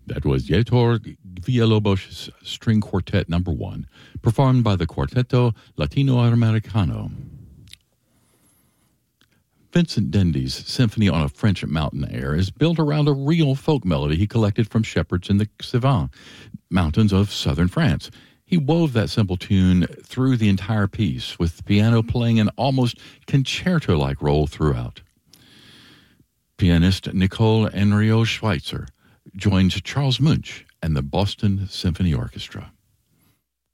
That was Yetor Villalobos' String Quartet No. 1, performed by the Quarteto Latinoamericano. Vincent Dendy's Symphony on a French Mountain Air is built around a real folk melody he collected from shepherds in the Cevennes mountains of southern France. He wove that simple tune through the entire piece, with the piano playing an almost concerto-like role throughout. Pianist Nicole Enrio Schweitzer joins Charles Munch and the Boston Symphony Orchestra.